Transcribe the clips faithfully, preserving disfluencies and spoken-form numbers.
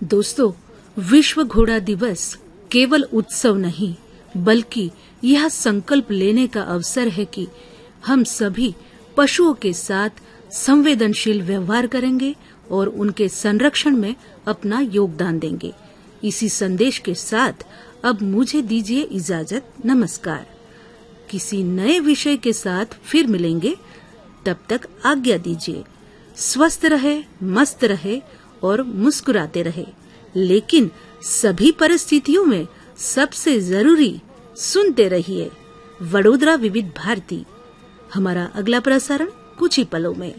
दोस्तों, विश्व घोड़ा दिवस केवल उत्सव नहीं, बल्कि यह संकल्प लेने का अवसर है कि हम सभी पशुओं के साथ संवेदनशील व्यवहार करेंगे और उनके संरक्षण में अपना योगदान देंगे। इसी संदेश के साथ अब मुझे दीजिए इजाजत। नमस्कार। किसी नए विषय के साथ फिर मिलेंगे, तब तक आज्ञा दीजिए। स्वस्थ रहे, मस्त रहे और मुस्कुराते रहे, लेकिन सभी परिस्थितियों में सबसे जरूरी सुनते रहिए वडोदरा विविध भारती। हमारा अगला प्रसारण कुछ ही पलों में।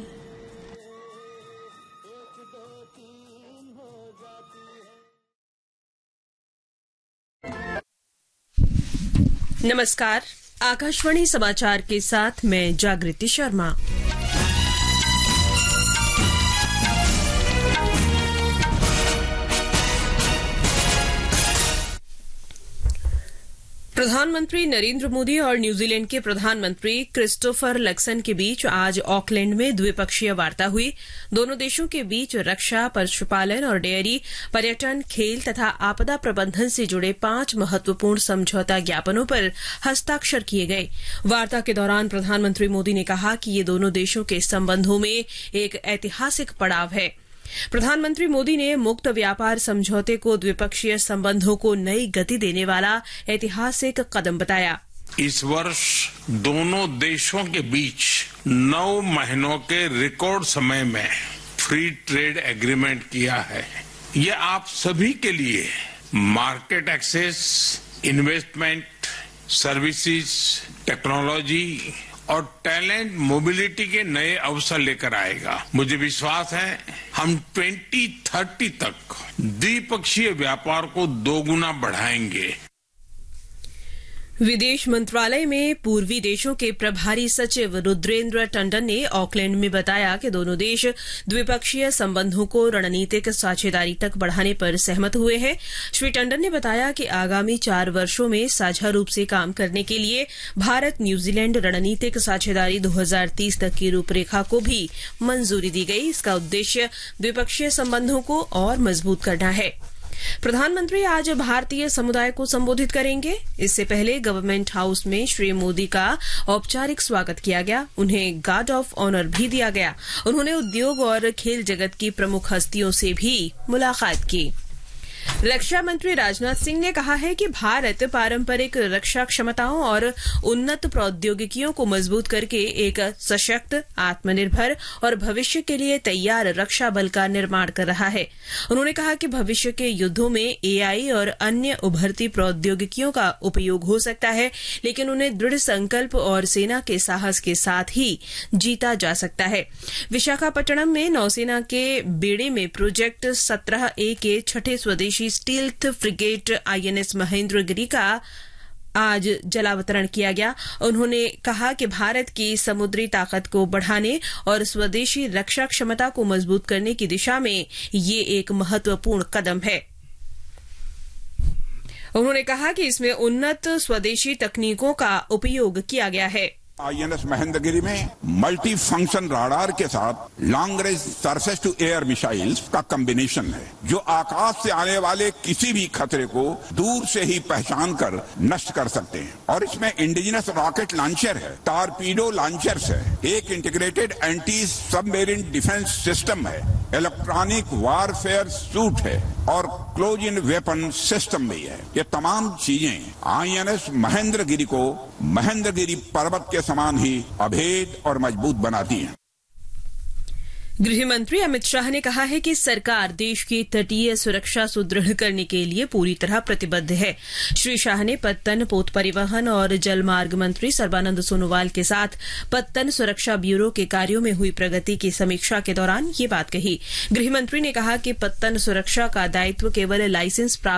नमस्कार, आकाशवाणी समाचार के साथ मैं जागृति शर्मा। प्रधानमंत्री नरेंद्र मोदी और न्यूजीलैंड के प्रधानमंत्री क्रिस्टोफर लक्सन के बीच आज ऑकलैंड में द्विपक्षीय वार्ता हुई। दोनों देशों के बीच रक्षा, पशुपालन और डेयरी, पर्यटन, खेल तथा आपदा प्रबंधन से जुड़े पांच महत्वपूर्ण समझौता ज्ञापनों पर हस्ताक्षर किए गए। वार्ता के दौरान प्रधानमंत्री मोदी ने कहा कि ये दोनों देशों के संबंधों में एक ऐतिहासिक पड़ाव है। प्रधानमंत्री मोदी ने मुक्त व्यापार समझौते को द्विपक्षीय संबंधों को नई गति देने वाला ऐतिहासिक कदम बताया। इस वर्ष दोनों देशों के बीच नौ महीनों के रिकॉर्ड समय में फ्री ट्रेड एग्रीमेंट किया है। ये आप सभी के लिए market access, investment, services, technology और टैलेंट मोबिलिटी के नए अवसर लेकर आएगा। मुझे विश्वास है हम दो हज़ार तीस तक द्विपक्षीय व्यापार को दोगुना बढ़ाएंगे। विदेश मंत्रालय में पूर्वी देशों के प्रभारी सचिव रुद्रेंद्र टंडन ने ऑकलैंड में बताया कि दोनों देश द्विपक्षीय संबंधों को रणनीतिक साझेदारी तक बढ़ाने पर सहमत हुए हैं। श्री टंडन ने बताया कि आगामी चार वर्षों में साझा रूप से काम करने के लिए भारत न्यूजीलैंड रणनीतिक साझेदारी दो हज़ार तीस तक की रूपरेखा को भी मंजूरी दी गई। इसका उद्देश्य द्विपक्षीय संबंधों को और मजबूत करना है। प्रधानमंत्री आज भारतीय समुदाय को संबोधित करेंगे। इससे पहले गवर्नमेंट हाउस में श्री मोदी का औपचारिक स्वागत किया गया। उन्हें गार्ड ऑफ ऑनर भी दिया गया। उन्होंने उद्योग और खेल जगत की प्रमुख हस्तियों से भी मुलाकात की। रक्षा मंत्री राजनाथ सिंह ने कहा है कि भारत पारंपरिक रक्षा क्षमताओं और उन्नत प्रौद्योगिकियों को मजबूत करके एक सशक्त, आत्मनिर्भर और भविष्य के लिए तैयार रक्षा बल का निर्माण कर रहा है। उन्होंने कहा कि भविष्य के युद्धों में एआई और अन्य उभरती प्रौद्योगिकियों का उपयोग हो सकता है, लेकिन उन्हें दृढ़ संकल्प और सेना के साहस के साथ ही जीता जा सकता है। विशाखापट्टनम में नौसेना के बेड़े में प्रोजेक्ट सत्रह ए के छठे स्वदेशी स्टील्थ फ्रिगेट आईएनएस महेंद्रगिरी का आज जलावतरण किया गया। उन्होंने कहा कि भारत की समुद्री ताकत को बढ़ाने और स्वदेशी रक्षा क्षमता को मजबूत करने की दिशा में ये एक महत्वपूर्ण कदम है। उन्होंने कहा कि इसमें उन्नत स्वदेशी तकनीकों का उपयोग किया गया है। आईएनएस महेंद्रगिरी में मल्टी फंक्शन राडार के साथ long range surface to air missiles का कॉम्बिनेशन है, जो आकाश से आने वाले किसी भी खतरे को दूर से ही पहचान कर नष्ट कर सकते हैं। और इसमें इंडिजिनस रॉकेट लॉन्चर है, टॉरपीडो लॉन्चर्स है, एक integrated anti submarine defence system है, इलेक्ट्रॉनिक वारफेयर सूट है और क्लोज इन वेपन सिस्टम भी है। ये तमाम चीजें आईएनएस महेंद्रगिरी को महेंद्रगिरी पर्वत के समान ही अभेद और मजबूत बनाती हैं। गृह मंत्री अमित शाह ने कहा है कि सरकार देश की तटीय सुरक्षा सुदृढ़ करने के लिए पूरी तरह प्रतिबद्ध है। श्री शाह ने पत्तन, पोत परिवहन और जलमार्ग मंत्री सर्बानंद सोनोवाल के साथ पत्तन सुरक्षा ब्यूरो के कार्यों में हुई प्रगति की समीक्षा के दौरान ये बात कही। गृह मंत्री ने कहा कि पत्तन सुरक्षा का दायित्व केवल लाइसेंस प्राप्त